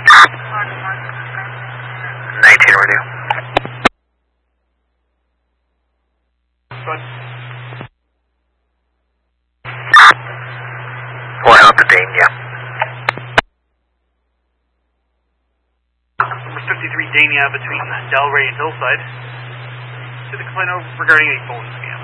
19 radio. Good. Pulling out the Dane, yeah. Number 53 Dania between Delray and Hillside. To the complaint regarding a phone scam.